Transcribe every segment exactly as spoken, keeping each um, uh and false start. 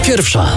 pierwsza.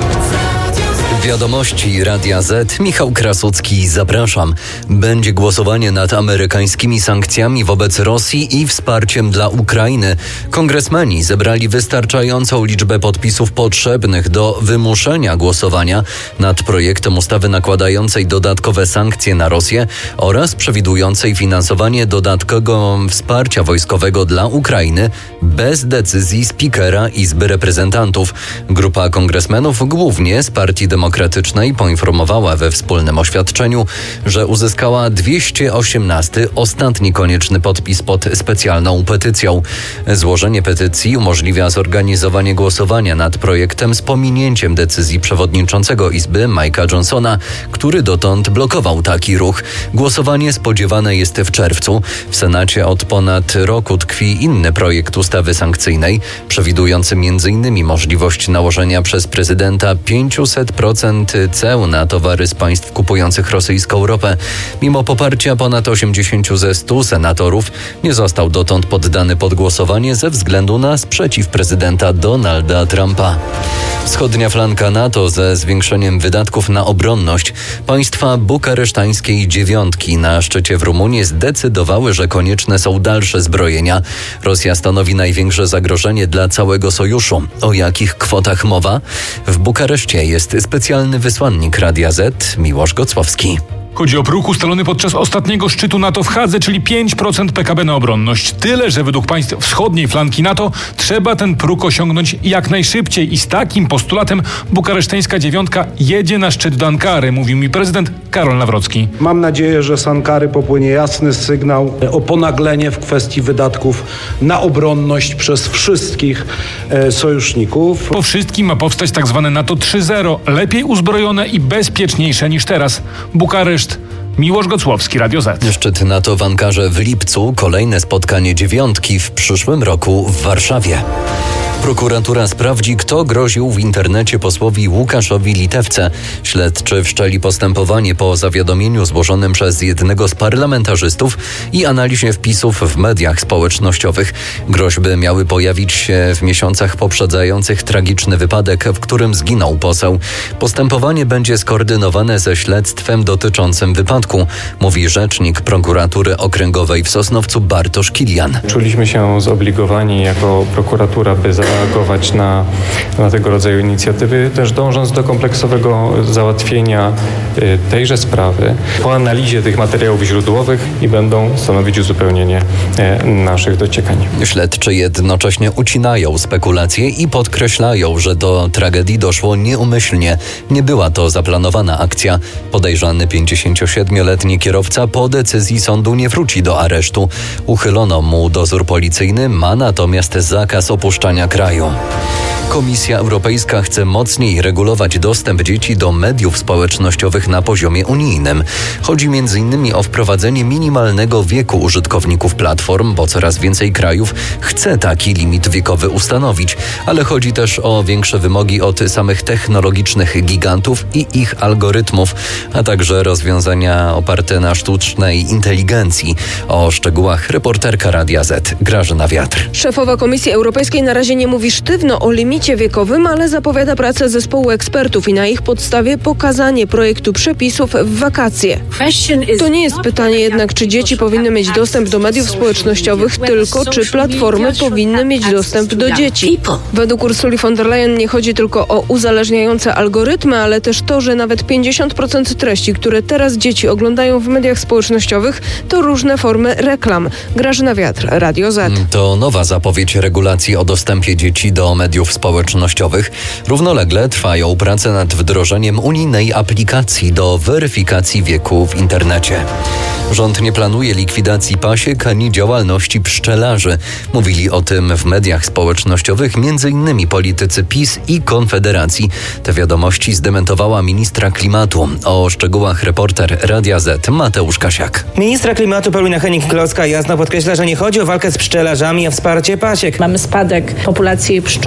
Wiadomości Radia Z. Michał Krasucki, zapraszam. Będzie głosowanie nad amerykańskimi sankcjami wobec Rosji i wsparciem dla Ukrainy. Kongresmeni zebrali wystarczającą liczbę podpisów potrzebnych do wymuszenia głosowania nad projektem ustawy nakładającej dodatkowe sankcje na Rosję oraz przewidującej finansowanie dodatkowego wsparcia wojskowego dla Ukrainy bez decyzji spikera Izby Reprezentantów. Grupa kongresmenów, głównie z Partii Demokratycznej, poinformowała we wspólnym oświadczeniu, że uzyskała dwieście osiemnasty, ostatni konieczny podpis pod specjalną petycją. Złożenie petycji umożliwia zorganizowanie głosowania nad projektem z pominięciem decyzji przewodniczącego Izby Mike'a Johnsona, który dotąd blokował taki ruch. Głosowanie spodziewane jest w czerwcu. W Senacie od ponad roku tkwi inny projekt ustawy sankcyjnej, przewidujący między innymi możliwość nałożenia przez prezydenta pięćset procent ceł na towary z państw kupujących rosyjską ropę. Mimo poparcia ponad osiemdziesięciu ze stu senatorów nie został dotąd poddany pod głosowanie ze względu na sprzeciw prezydenta Donalda Trumpa. Wschodnia flanka NATO ze zwiększeniem wydatków na obronność. Państwa bukaresztańskiej dziewiątki na szczycie w Rumunii zdecydowały, że konieczne są dalsze zbrojenia. Rosja stanowi największe zagrożenie dla całego sojuszu. O jakich kwotach mowa? W Bukareszcie jest specjalny wysłannik Radia Z, Miłosz Gocłowski. Chodzi o próg ustalony podczas ostatniego szczytu NATO w Hadze, czyli pięć procent P K B na obronność. Tyle, że według państw wschodniej flanki NATO trzeba ten próg osiągnąć jak najszybciej i z takim postulatem bukaresztańska dziewiątka jedzie na szczyt do Ankary, mówił mi prezydent Karol Nawrocki. Mam nadzieję, że z Ankary popłynie jasny sygnał o ponaglenie w kwestii wydatków na obronność przez wszystkich e, sojuszników. Po wszystkim ma powstać tak zwane NATO trzy zero, lepiej uzbrojone i bezpieczniejsze niż teraz. Bukareszt, Miłosz Gocłowski, Radio Z. Szczyt NATO w Ankarze w lipcu, kolejne spotkanie dziewiątki w przyszłym roku w Warszawie. Prokuratura sprawdzi, kto groził w internecie posłowi Łukaszowi Litewce. Śledczy wszczęli postępowanie po zawiadomieniu złożonym przez jednego z parlamentarzystów i analizie wpisów w mediach społecznościowych. Groźby miały pojawić się w miesiącach poprzedzających tragiczny wypadek, w którym zginął poseł. Postępowanie będzie skoordynowane ze śledztwem dotyczącym wypadku, mówi rzecznik prokuratury okręgowej w Sosnowcu Bartosz Kilian. Czuliśmy się zobligowani jako prokuratura, by zareagować na, na tego rodzaju inicjatywy, też dążąc do kompleksowego załatwienia y, tejże sprawy po analizie tych materiałów źródłowych i będą stanowić uzupełnienie y, naszych dociekań. Śledczy jednocześnie ucinają spekulacje i podkreślają, że do tragedii doszło nieumyślnie. Nie była to zaplanowana akcja. Podejrzany pięćdziesięciosiedmioletni kierowca po decyzji sądu nie wróci do aresztu. Uchylono mu dozór policyjny, ma natomiast zakaz opuszczania kraju. Komisja Europejska chce mocniej regulować dostęp dzieci do mediów społecznościowych na poziomie unijnym. Chodzi między innymi o wprowadzenie minimalnego wieku użytkowników platform, bo coraz więcej krajów chce taki limit wiekowy ustanowić, ale chodzi też o większe wymogi od samych technologicznych gigantów i ich algorytmów, a także rozwiązania oparte na sztucznej inteligencji. O szczegółach reporterka Radia Z, Grażyna Wiatr. Szefowa Komisji Europejskiej na razie nie mówi sztywno o limicie wiekowym, ale zapowiada pracę zespołu ekspertów i na ich podstawie pokazanie projektu przepisów w wakacje. To nie jest pytanie jednak, czy dzieci powinny mieć dostęp do mediów społecznościowych, tylko czy platformy powinny mieć dostęp do dzieci. Według Ursuli von der Leyen nie chodzi tylko o uzależniające algorytmy, ale też to, że nawet pięćdziesiąt procent treści, które teraz dzieci oglądają w mediach społecznościowych, to różne formy reklam. Grażyna Wiatr, Radio Z. To nowa zapowiedź regulacji o dostępie dzieci do mediów społecznościowych. Równolegle trwają prace nad wdrożeniem unijnej aplikacji do weryfikacji wieku w internecie. Rząd nie planuje likwidacji pasiek ani działalności pszczelarzy. Mówili o tym w mediach społecznościowych m.in. politycy PiS i Konfederacji. Te wiadomości zdementowała ministra klimatu. O szczegółach reporter Radia Z Mateusz Kasiak. Ministra klimatu Paulina Hennig-Kloska jasno podkreśla, że nie chodzi o walkę z pszczelarzami, a wsparcie pasiek. Mamy spadek populacji pszczół w Polsce.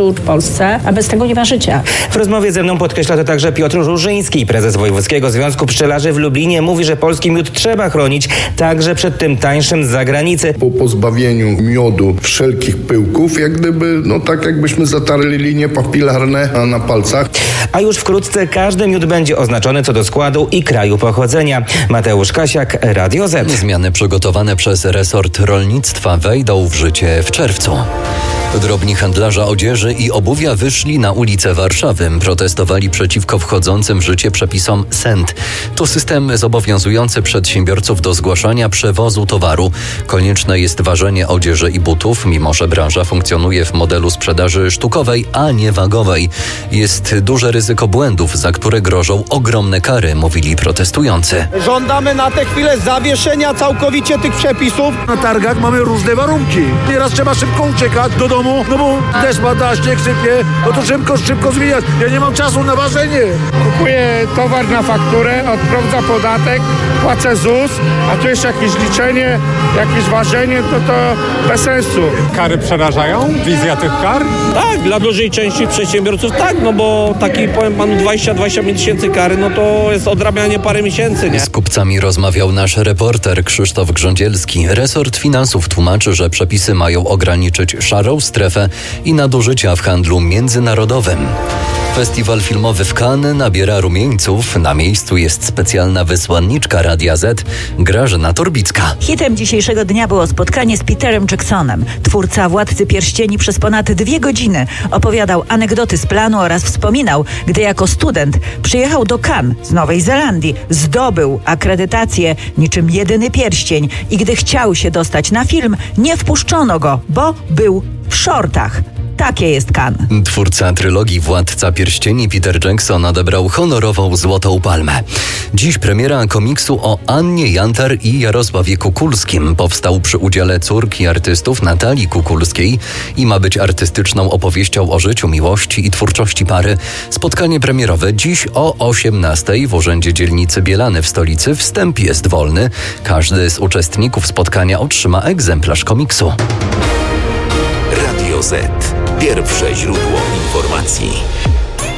Polsce, a bez tego nie ma życia. W rozmowie ze mną podkreśla to także Piotr Różyński, prezes Wojewódzkiego Związku Pszczelarzy w Lublinie. Mówi, że polski miód trzeba chronić także przed tym tańszym z zagranicy. Po pozbawieniu miodu wszelkich pyłków, jak gdyby, no tak jakbyśmy zatarli linie papilarne na palcach. A już wkrótce każdy miód będzie oznaczony co do składu i kraju pochodzenia. Mateusz Kasiak, Radio Z. Zmiany przygotowane przez resort rolnictwa wejdą w życie w czerwcu. Drobni handlarze odzieży i obuwia wyszli na ulice Warszawy. Protestowali przeciwko wchodzącym w życie przepisom S E N T. To system zobowiązujący przedsiębiorców do zgłaszania przewozu towaru. Konieczne jest ważenie odzieży i butów, mimo że branża funkcjonuje w modelu sprzedaży sztukowej, a nie wagowej. Jest duże ryzyko błędów, za które grożą ogromne kary, mówili protestujący. Żądamy na tę chwilę zawieszenia całkowicie tych przepisów. Na targach mamy różne warunki. Nieraz trzeba szybko uciekać do domu, no bo deszcz pada, śnieg sypie, no to szybko, szybko zmieniać. Ja nie mam czasu na ważenie. Kupuję towar na fakturę, odprowadzę podatek, płacę Z U S, a tu jeszcze jakieś liczenie, jakieś ważenie, to to bez sensu. Kary przerażają? Wizja tych kar? Tak, dla dużej części przedsiębiorców tak, no bo taki, powiem panu, dwadzieścia do dwudziestu pięciu tysięcy kary, no to jest odrabianie parę miesięcy, nie? Z kupcami rozmawiał nasz reporter Krzysztof Grządzielski. Resort Finansów tłumaczy, że przepisy mają ograniczyć szarą strefę i nadużycia w handlu międzynarodowym. Festiwal filmowy w Cannes nabiera rumieńców. Na miejscu jest specjalna wysłanniczka Radia Z, Grażyna Torbicka. Hitem dzisiejszego dnia było spotkanie z Peterem Jacksonem. Twórca Władcy Pierścieni przez ponad dwie godziny opowiadał anegdoty z planu oraz wspominał, gdy jako student przyjechał do Cannes z Nowej Zelandii, zdobył akredytację niczym jedyny pierścień i gdy chciał się dostać na film, nie wpuszczono go, bo był w szortach. Takie jest Cannes. Twórca trylogii Władca Pierścieni Peter Jackson odebrał honorową Złotą Palmę. Dziś premiera komiksu o Annie Jantar i Jarosławie Kukulskim. Powstał przy udziale córki artystów Natalii Kukulskiej i ma być artystyczną opowieścią o życiu, miłości i twórczości pary. Spotkanie premierowe dziś o osiemnastej w Urzędzie Dzielnicy Bielany w stolicy. Wstęp jest wolny. Każdy z uczestników spotkania otrzyma egzemplarz komiksu. Radio Z. Pierwsze źródło informacji.